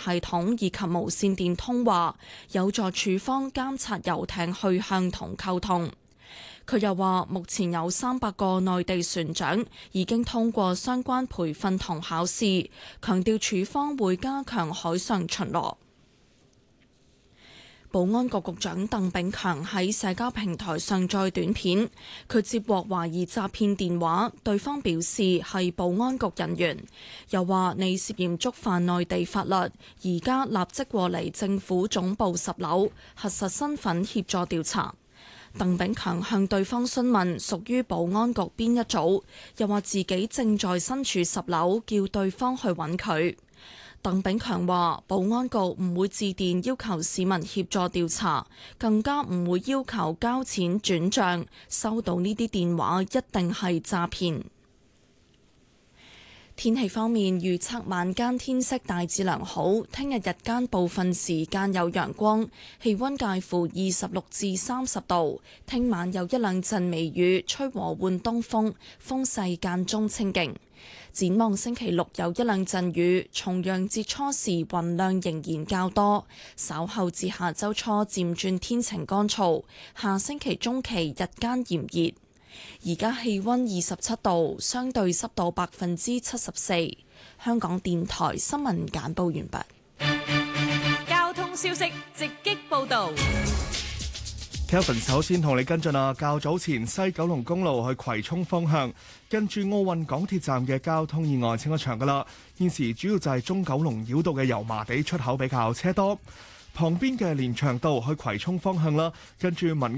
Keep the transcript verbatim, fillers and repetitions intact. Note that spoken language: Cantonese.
統以及無線電通話，有助處方監察遊艇去向同溝通。佢又話，目前有三百個內地船長已經通過相關培訓同考試，強調處方會加強海上巡邏。保安局局長鄧炳強喺社交平台上載短片，佢接獲懷疑詐騙電話，對方表示係保安局人員，又話你涉嫌觸犯內地法律，而家立即過嚟政府總部十樓核實身份協助調查。鄧炳強向對方詢問屬於保安局邊一組，又話自己正在身處十樓，叫對方去揾佢。鄧炳強話：保安局唔會致電要求市民協助調查，更加唔會要求交錢轉賬。收到呢啲電話一定係詐騙。天氣方面，預測晚間天色大致良好，聽日日間部分時間有陽光，氣溫介乎二十六至三十度。聽晚有一兩陣微雨，吹和緩東風，風勢間中清勁。展望星期六有一兩陣雨，重陽節初時雲量仍然較多，稍後至下周初漸轉天晴乾燥。下星期中期日間炎熱。而家氣溫二十七度，相對濕度百分之七十四。香港電台新聞簡報完畢。 交通消息直擊報道。 Kelvin 首先同你跟進啊，較早前西九龍公路去葵涌方向，近住奧運港鐵站嘅交通意外清咗場噶啦。現時主要就係中九龍繞道嘅油麻地出口比較車多，旁邊嘅連翔道去葵涌方向啦，跟住民